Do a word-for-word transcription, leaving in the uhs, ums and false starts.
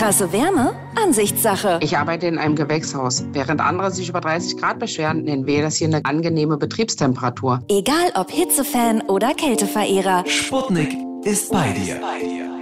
Krasse Wärme? Ansichtssache. Ich arbeite in einem Gewächshaus. Während andere sich über dreißig Grad beschweren, nennen wir das hier eine angenehme Betriebstemperatur. Egal ob Hitzefan oder Kälteverehrer. Sputnik ist bei dir.